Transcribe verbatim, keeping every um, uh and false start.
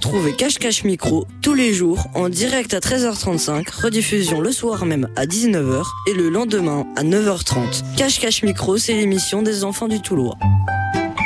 Retrouvez Cache Cache Micro tous les jours en direct à treize heures trente-cinq, rediffusion le soir même à dix-neuf heures et le lendemain à neuf heures trente. Cache Cache Micro, c'est l'émission des enfants du Toulois.